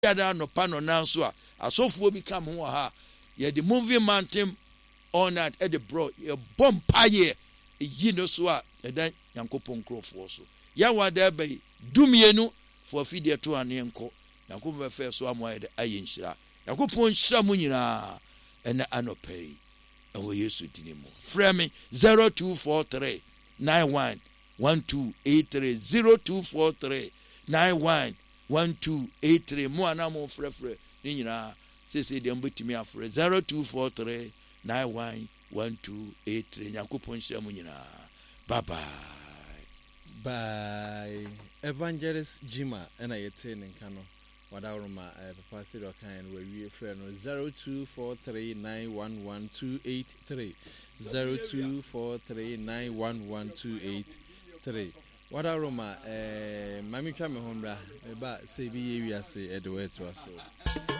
yada no pano now so a asofo bi come ho ha ye the movie mountain all night at the bro ye bomb paye yi no so a eda yankopon krofo so ya wada be dumienu for fidie to ane enko yankopon be fe so amoa de ayenhyira yankopon hyira mu nyina ene anopei ewo Yesu dinimo frɛ me 0243 91 1283 0243 91 1283 mo ana mo frɛfrɛ ni nyina sese de mbetimi afrɛ 0243 91 1283 yankopon hyira mu nyina bye bye Evangelist Jima ena yete nka no wadaworoma papa sɛ kan we wie frɛ no 0243911283 0243911283 wadaworoma mami twa me hombra ba sɛ bi ye wiase edo eto aso